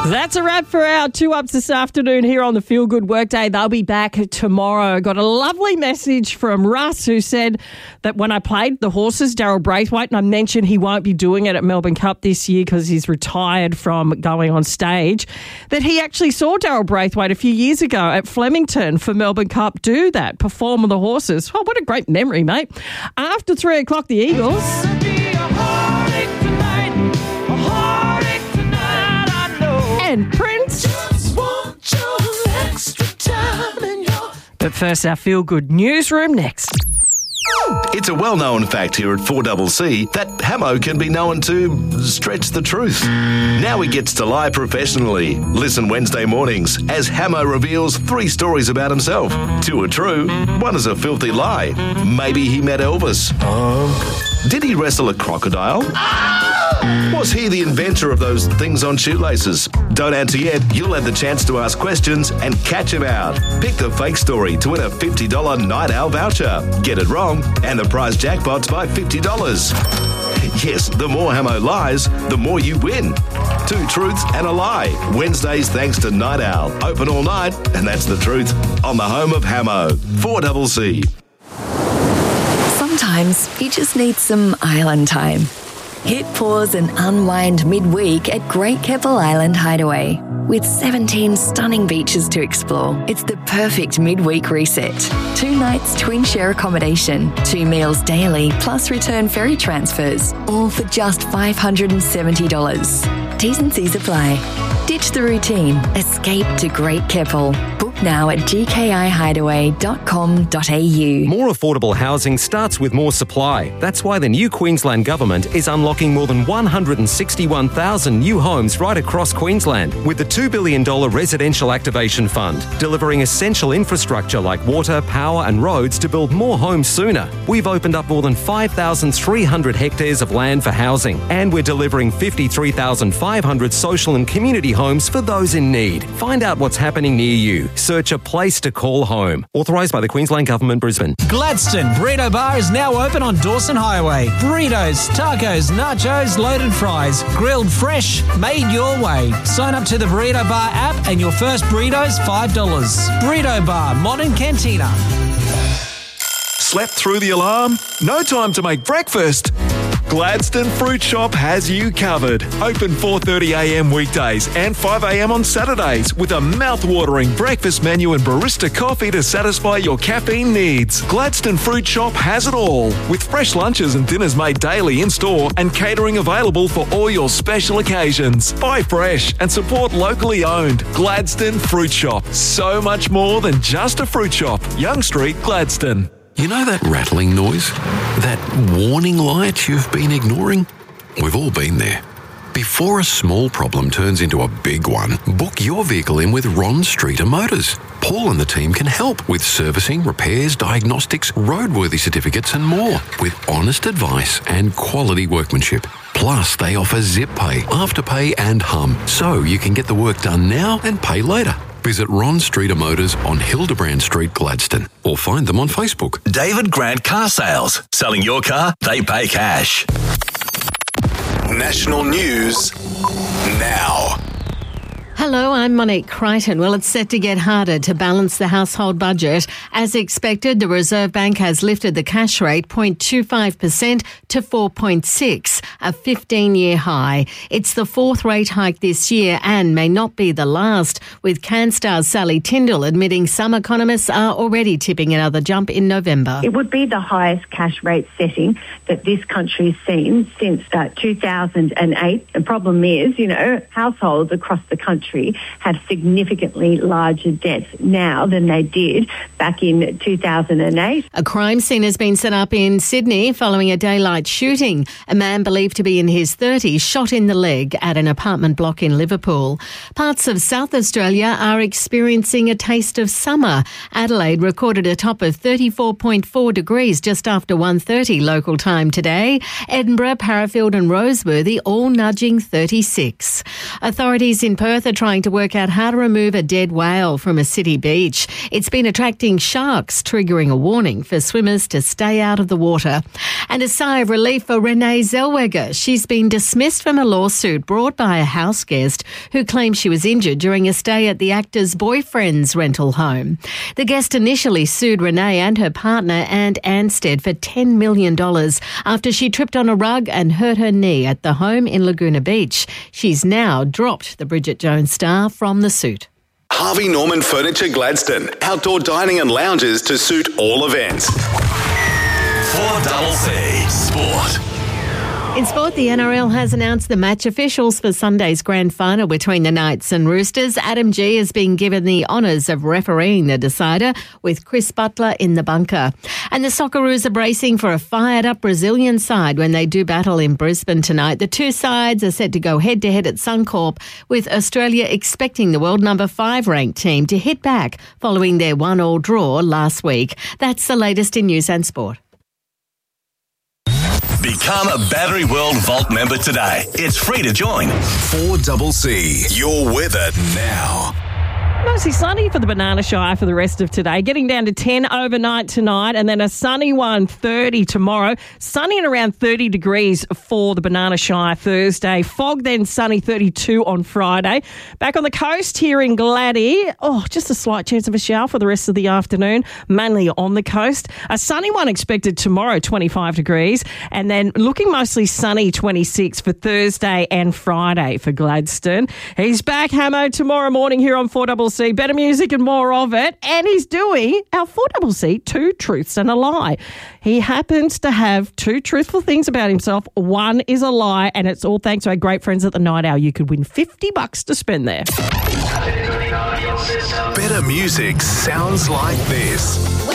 That's a wrap for our 2 Ups this afternoon here on the Feel Good Workday. They'll be back tomorrow. Got a lovely message from Russ, who said that when I played the horses, Daryl Braithwaite, and I mentioned he won't be doing it at Melbourne Cup this year because he's retired from going on stage, that he actually saw Daryl Braithwaite a few years ago at Flemington for Melbourne Cup do that, perform on the horses. Oh, what a great memory, mate. After 3 o'clock, the Eagles. And Prince. But first, our Feel Good newsroom next. It's a well-known fact here at 4CC that Hamo can be known to stretch the truth. Now he gets to lie professionally. Listen Wednesday mornings as Hamo reveals 3 stories about himself. 2 are true, 1 is a filthy lie. Maybe he met Elvis. Did he wrestle a crocodile? Was he the inventor of those things on shoelaces? Don't answer yet. You'll have the chance to ask questions and catch him out. Pick the fake story to win a $50 Night Owl voucher. Get it wrong, and the prize jackpot's by $50. Yes, the more Hamo lies, the more you win. 2 truths and a lie. Wednesdays thanks to Night Owl. Open all night, and that's the truth. On the home of Hamo, 4CC. Sometimes you just need some island time. Hit pause and unwind midweek at Great Keppel Island Hideaway. With 17 stunning beaches to explore, it's the perfect midweek reset. 2 nights twin share accommodation, 2 meals daily, plus return ferry transfers, all for just $570. T's and C's apply. Ditch the routine. Escape to Great Keppel. Book now at gkihideaway.com.au. More affordable housing starts with more supply. That's why the new Queensland Government is unlocking more than 161,000 new homes right across Queensland with the $2 billion Residential Activation Fund, delivering essential infrastructure like water, power and roads to build more homes sooner. We've opened up more than 5,300 hectares of land for housing, and we're delivering 53,500 social and community homes for those in need. Find out what's happening near you. Search a place to call home. Authorised by the Queensland Government, Brisbane. Gladstone Burrito Bar is now open on Dawson Highway. Burritos, tacos, nachos, loaded fries, grilled fresh, made your way. Sign up to the Burrito Bar app and your first burrito's $5. Burrito Bar, Modern Cantina. Slept through the alarm? No time to make breakfast? Gladstone Fruit Shop has you covered. Open 4:30am weekdays and 5am on Saturdays with a mouth-watering breakfast menu and barista coffee to satisfy your caffeine needs. Gladstone Fruit Shop has it all, with fresh lunches and dinners made daily in-store and catering available for all your special occasions. Buy fresh and support locally owned. Gladstone Fruit Shop. So much more than just a fruit shop. Young Street, Gladstone. You know that rattling noise? That warning light you've been ignoring? We've all been there. Before a small problem turns into a big one, book your vehicle in with Ron Streeter Motors. Paul and the team can help with servicing, repairs, diagnostics, roadworthy certificates and more, with honest advice and quality workmanship. Plus, they offer Zip Pay, Afterpay and Hum, so you can get the work done now and pay later. Visit Ron Streeter Motors on Hildebrand Street, Gladstone, or find them on Facebook. David Grant Car Sales. Selling your car, they pay cash. National news now. Hello, I'm Monique Crichton. Well, it's set to get harder to balance the household budget. As expected, the Reserve Bank has lifted the cash rate 0.25% to 4.6%, a 15-year high. It's the 4th rate hike this year and may not be the last, with CanStar's Sally Tyndall admitting some economists are already tipping another jump in November. It would be the highest cash rate setting that this country's seen since 2008. The problem is, households across the country have significantly larger debts now than they did back in 2008. A crime scene has been set up in Sydney following a daylight shooting. A man believed to be in his 30s shot in the leg at an apartment block in Liverpool. Parts of South Australia are experiencing a taste of summer. Adelaide recorded a top of 34.4 degrees just after 1:30 local time today. Edinburgh, Parafield and Roseworthy all nudging 36. Authorities in Perth are trying to work out how to remove a dead whale from a city beach. It's been attracting sharks, triggering a warning for swimmers to stay out of the water. And a sigh of relief for Renee Zellweger. She's been dismissed from a lawsuit brought by a house guest who claimed she was injured during a stay at the actor's boyfriend's rental home. The guest initially sued Renee and her partner, Anne Anstead, for $10 million after she tripped on a rug and hurt her knee at the home in Laguna Beach. She's now dropped the Bridget Jones star from the suit. Harvey Norman Furniture Gladstone. Outdoor dining and lounges to suit all events. 4CC Sport. In sport, the NRL has announced the match officials for Sunday's grand final between the Knights and Roosters. Adam G has been given the honours of refereeing the decider, with Chris Butler in the bunker. And the Socceroos are bracing for a fired-up Brazilian side when they do battle in Brisbane tonight. The two sides are set to go head-to-head at Suncorp, with Australia expecting the world number 5 ranked team to hit back following their 1-1 draw last week. That's the latest in news and sport. Become a Battery World Vault member today. It's free to join. 4CC. Your weather now. Mostly sunny for the Banana Shire for the rest of today. Getting down to 10 overnight tonight, and then a sunny one, 30 tomorrow. Sunny and around 30 degrees for the Banana Shire Thursday. Fog, then sunny, 32 on Friday. Back on the coast here in Gladdy, just a slight chance of a shower for the rest of the afternoon, mainly on the coast. A sunny one expected tomorrow, 25 degrees. And then looking mostly sunny, 26 for Thursday and Friday for Gladstone. He's back, Hamo, tomorrow morning here on 4CC. Better music and more of it. And he's doing our 4CC, 2 Truths and a Lie. He happens to have 2 truthful things about himself. One is a lie, and it's all thanks to our great friends at the Night Owl. You could win $50 to spend there. Better music sounds like this.